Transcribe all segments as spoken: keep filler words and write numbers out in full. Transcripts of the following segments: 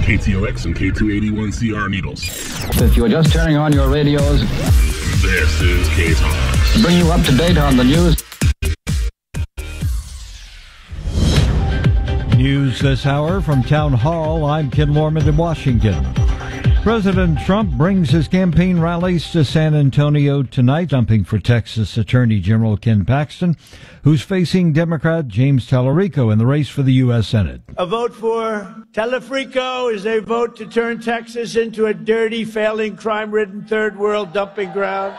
K T O X and K two eighty-one C R Needles. If you are just turning on your radios, this is K-Talks. To bring you up to date on the news. News this hour from Town Hall. I'm Ken Lorman in Washington. President Trump brings his campaign rallies to San Antonio tonight, jumping for Texas Attorney General Ken Paxton, who's facing Democrat James Tallarico in the race for the U S Senate. A vote for Tallarico is a vote to turn Texas into a dirty, failing, crime-ridden third world dumping ground.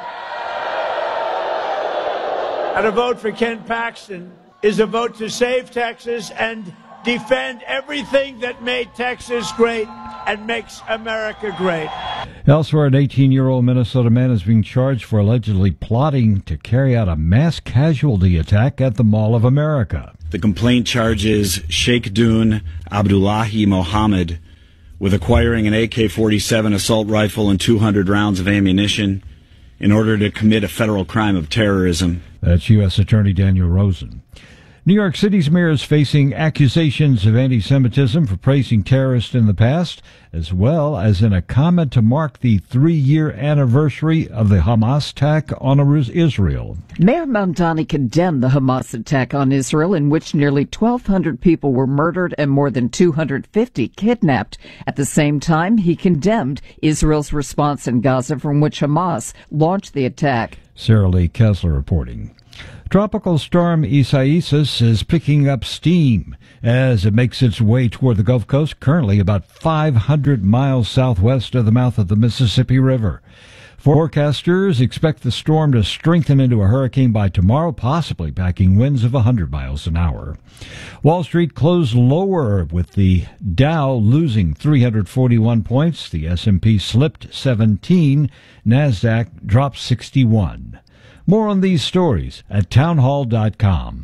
And a vote for Ken Paxton is a vote to save Texas and defend everything that made Texas great and makes America great. Elsewhere, an eighteen-year-old Minnesota man is being charged for allegedly plotting to carry out a mass casualty attack at the Mall of America. The complaint charges Sheikh Dun Abdullahi Mohammed with acquiring an A K forty-seven assault rifle and two hundred rounds of ammunition in order to commit a federal crime of terrorism. That's U S Attorney Daniel Rosen. New York City's mayor is facing accusations of anti-Semitism for praising terrorists in the past, as well as in a comment to mark the three-year anniversary of the Hamas attack on Israel. Mayor Mamdani condemned the Hamas attack on Israel, in which nearly twelve hundred people were murdered and more than two hundred fifty kidnapped. At the same time, he condemned Israel's response in Gaza, from which Hamas launched the attack. Sarah Lee Kessler reporting. Tropical storm Isaias is picking up steam as it makes its way toward the Gulf Coast, currently about five hundred miles southwest of the mouth of the Mississippi River. Forecasters expect the storm to strengthen into a hurricane by tomorrow, possibly packing winds of one hundred miles an hour. Wall Street closed lower, with the Dow losing three hundred forty-one points. The S and P slipped seventeen. NASDAQ dropped sixty-one. More on these stories at townhall dot com.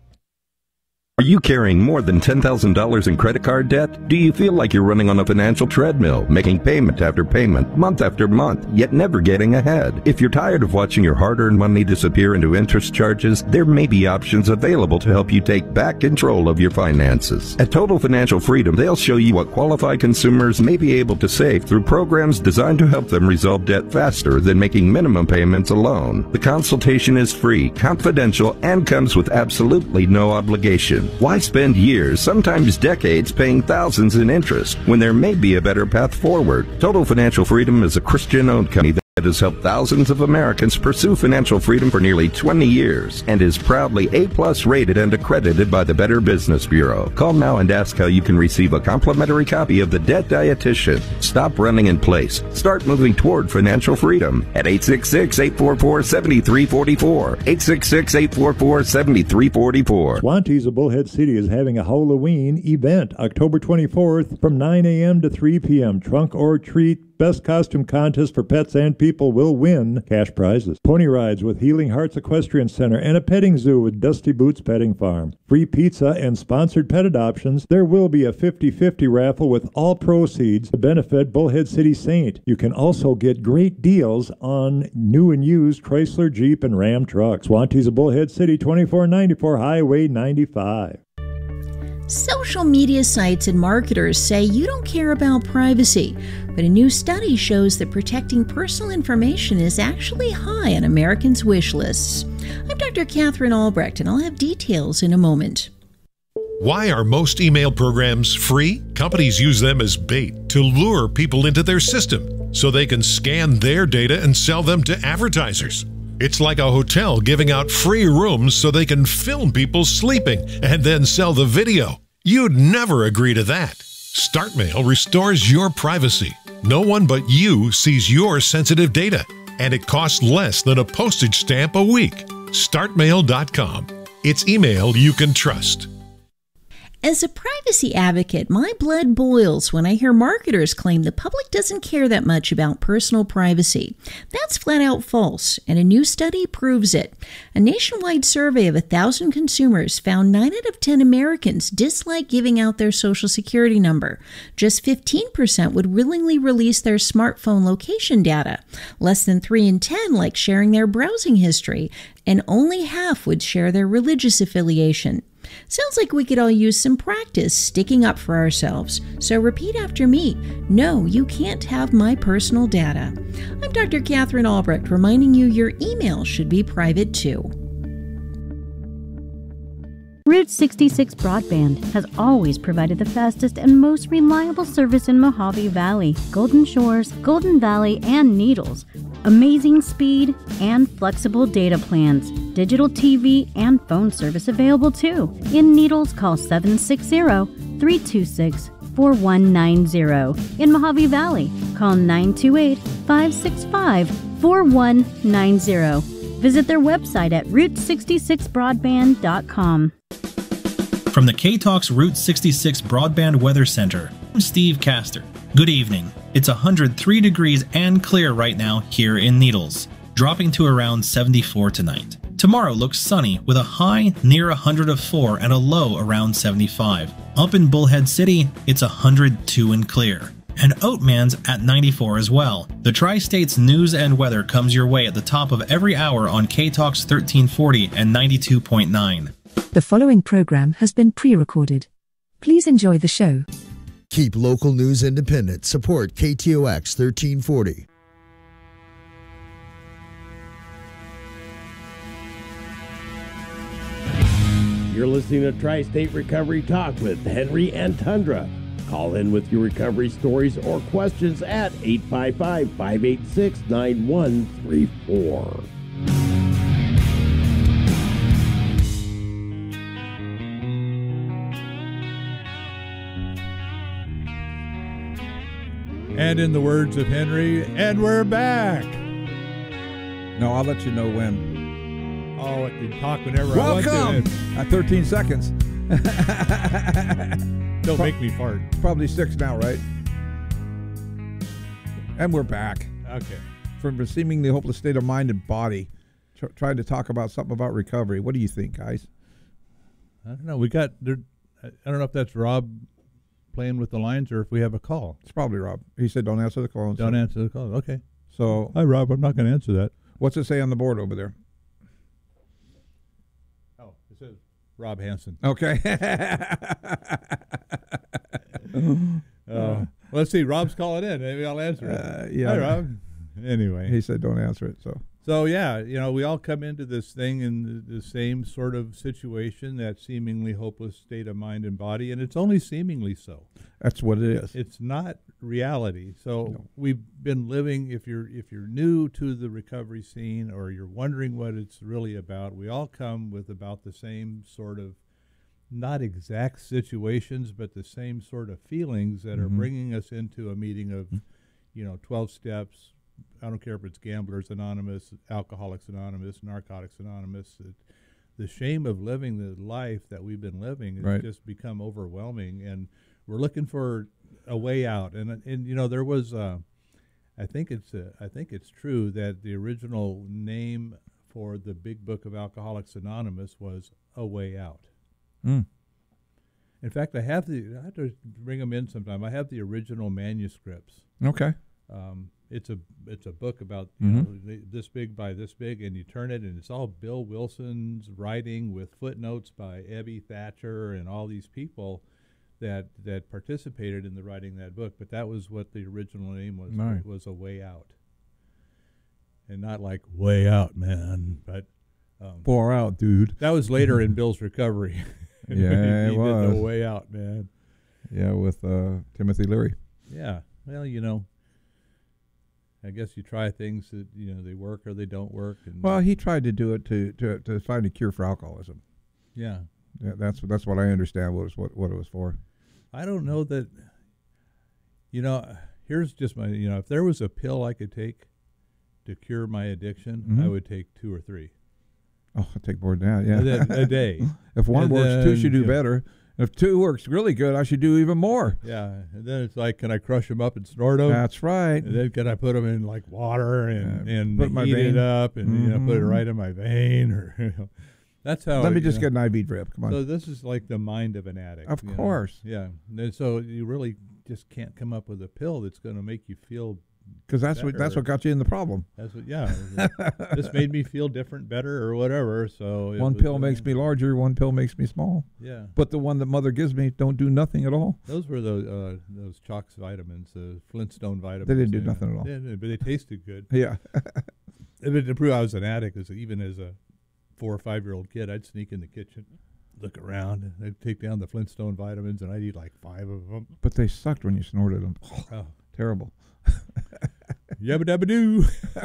Are you carrying more than ten thousand dollars in credit card debt? Do you feel like you're running on a financial treadmill, making payment after payment, month after month, yet never getting ahead? If you're tired of watching your hard-earned money disappear into interest charges, there may be options available to help you take back control of your finances. At Total Financial Freedom, they'll show you what qualified consumers may be able to save through programs designed to help them resolve debt faster than making minimum payments alone. The consultation is free, confidential, and comes with absolutely no obligation. Why spend years, sometimes decades, paying thousands in interest when there may be a better path forward? Total Financial Freedom is a Christian-owned company that has helped thousands of Americans pursue financial freedom for nearly twenty years and is proudly A-plus rated and accredited by the Better Business Bureau. Call now and ask how you can receive a complimentary copy of The Debt Dietitian. Stop running in place. Start moving toward financial freedom at eight six six, eight four four, seven three four four. eight six six, eight four four, seven three four four. Swantees of Bullhead City is having a Halloween event October twenty-fourth from nine a.m. to three p.m. Trunk or treat. Best costume contest for pets and people will win cash prizes. Pony rides with Healing Hearts Equestrian Center and a petting zoo with Dusty Boots Petting Farm. Free pizza and sponsored pet adoptions. There will be a fifty-fifty raffle with all proceeds to benefit Bullhead City Saint. You can also get great deals on new and used Chrysler, Jeep, and Ram trucks. Swantees of Bullhead City, twenty-four ninety-four Highway ninety-five. Social media sites and marketers say you don't care about privacy, but a new study shows that protecting personal information is actually high on Americans' wish lists. I'm Doctor Catherine Albrecht, and I'll have details in a moment. Why are most email programs free? Companies use them as bait to lure people into their system so they can scan their data and sell them to advertisers. It's like a hotel giving out free rooms so they can film people sleeping and then sell the video. You'd never agree to that. StartMail restores your privacy. No one but you sees your sensitive data, and it costs less than a postage stamp a week. start mail dot com. It's email you can trust. As a privacy advocate, my blood boils when I hear marketers claim the public doesn't care that much about personal privacy. That's flat out false, and a new study proves it. A nationwide survey of one thousand consumers found nine out of ten Americans dislike giving out their social security number. Just fifteen percent would willingly release their smartphone location data. Less than three in ten like sharing their browsing history, and only half would share their religious affiliation. Sounds like we could all use some practice sticking up for ourselves. So repeat after me. No, you can't have my personal data. I'm Doctor Catherine Albrecht, reminding you your email should be private too. Route sixty-six Broadband has always provided the fastest and most reliable service in Mojave Valley, Golden Shores, Golden Valley, and Needles. Amazing speed and flexible data plans. Digital T V and phone service available too. In Needles, call seven six zero, three two six, four one nine zero. In Mojave Valley, call nine two eight, five six five, four one nine zero. Visit their website at route sixty-six broadband dot com. From the K-Talks Route sixty-six Broadband Weather Center, I'm Steve Castor. Good evening. It's one hundred three degrees and clear right now here in Needles, dropping to around seventy-four tonight. Tomorrow looks sunny with a high near one hundred four and a low around seventy-five. Up in Bullhead City, it's one hundred two and clear. And Oatman's at ninety-four as well. The Tri-States news and weather comes your way at the top of every hour on K-Talks thirteen forty and ninety-two point nine. The following program has been pre-recorded. Please enjoy the show. Keep local news independent. Support K T O X thirteen forty. You're listening to Tri-State Recovery Talk with Henry and Tundra. Call in with your recovery stories or questions at eight five five, five eight six, nine one three four. And in the words of Henry, and we're back. No, I'll let you know when. Oh, I can talk whenever Welcome. I want to. At thirteen seconds. Don't make me fart. Probably six now, right? And we're back. Okay. From a seemingly hopeless state of mind and body, tr- trying to talk about something about recovery. What do you think, guys? I don't know. We got there. I don't know if that's Rob playing with the lines or if we have a call. It's probably Rob. He said don't answer the call. Don't so. answer the call. Okay. So, hi, Rob. I'm not going to answer that. What's it say on the board over there? Oh, it says Rob Hansen. Okay. uh, well, let's see. Rob's calling in. Maybe I'll answer it. Uh, yeah. Hi, Rob. Anyway. He said don't answer it. So. So, yeah, you know, we all come into this thing in the, the same sort of situation, that seemingly hopeless state of mind and body, and it's only seemingly so. That's what it is. It's not reality. So No. we've been living, if you're if you're new to the recovery scene or you're wondering what it's really about, we all come with about the same sort of, not exact situations, but the same sort of feelings that Mhm. are bringing us into a meeting of, you know, twelve steps. I don't care if it's Gamblers Anonymous, Alcoholics Anonymous, Narcotics Anonymous. It, the shame of living the life that we've been living has Right. just become overwhelming, and we're looking for a way out. And and you know there was, uh, I think it's uh, I think it's true that the original name for the Big Book of Alcoholics Anonymous was A Way Out. Mm. In fact, I have the I have to bring them in sometime. I have the original manuscripts. Okay. Um, it's a it's a book about you Mhm. know, th- this big by this big, and you turn it, and it's all Bill Wilson's writing with footnotes by Ebby Thatcher and all these people that that participated in the writing of that book. But that was what the original name was. Right. Was A Way Out, and not like Way Out, man, but um, Far out, dude. that was later in Bill's recovery. Yeah, he it was. did The Way Out, man. Yeah, with uh, Timothy Leary. Yeah. Well, you know. I guess you try things that, you know, they work or they don't work. And Well, he tried to do it to, to, to find a cure for alcoholism. yeah. Yeah, that's that's what I understand. What was what, what it was for. I don't know that, you know, here's just my, you know, if there was a pill I could take to cure my addiction, Mhm. I would take two or three. Oh, I'll take more than that. Yeah, A day- a day. If one And works, two then, should do you know- better. If two works really good, I should do even more. Yeah. And then it's like, can I crush them up and snort them? That's right. And then can I put them in like water and, Yeah, and put my heat vein. it up and, you know, put it Mhm. right in my vein or, you know, that's how. Let me it, just you get know. an I V drip. Come on. So this is like the mind of an addict. Of you know? course. Yeah. And so you really just can't come up with a pill that's going to make you feel Because that's what that's what got you in the problem. That's what, yeah. This made me feel different, better, or whatever. So one was, pill uh, makes me larger, one pill makes me small. Yeah. But the one that mother gives me don't do nothing at all. Those were those uh, those Chalk's vitamins, the Flintstone vitamins. They didn't do nothing at all. Yeah, but they tasted good. Yeah. But to prove I was an addict, is even as a four or five year old kid, I'd sneak in the kitchen, look around, and I'd take down the Flintstone vitamins, and I'd eat like five of them. But they sucked when you snorted them. Oh. Terrible. Yabba dabba doo.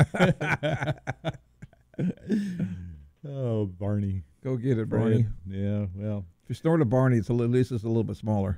Oh, Barney. Go get it, Barney. Yeah, well. If you snort a Barney, it's a little, at least it's a little bit smaller.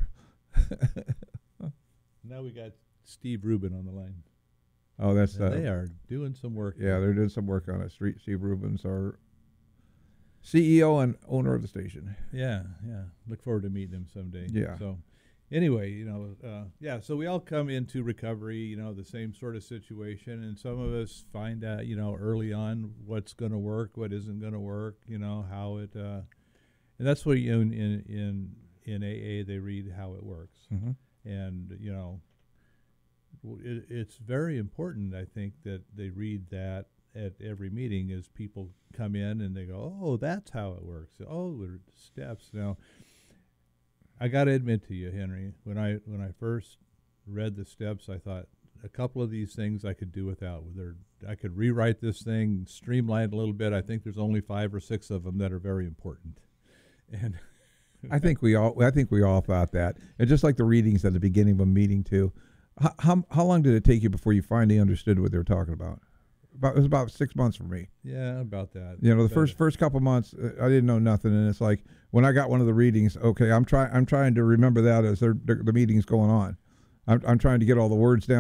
Now we got Steve Rubin on the line. Oh, that's uh, uh, they are doing some work. Yeah, they're doing some work on it. Street Steve Rubin's our C E O and owner of the station. Yeah, yeah. Look forward to meeting him someday. Yeah. So, anyway, you know, uh, yeah. So we all come into recovery, you know, the same sort of situation, and some of us find out, you know, early on what's going to work, what isn't going to work, you know, how it, uh, and that's what you know, in in in A A they read how it works, mm-hmm. and you know. It, it's very important, I think, that they read that at every meeting as people come in and they go, oh, that's how it works. Oh, there are steps. Now, I got to admit to you, Henry, when I when I first read the steps, I thought a couple of these things I could do without. Whether I could rewrite this thing, streamline it a little bit. I think there's only five or six of them that are very important. And I think we all I think we all thought that. And just like the readings at the beginning of a meeting too. How, how how long did it take you before you finally understood what they were talking about? About it was about six months for me. Yeah, about that. You know, the about first it. first couple months, uh, I didn't know nothing, and it's like when I got one of the readings. Okay, I'm trying I'm trying to remember that as the the meeting's going on. I'm I'm trying to get all the words down.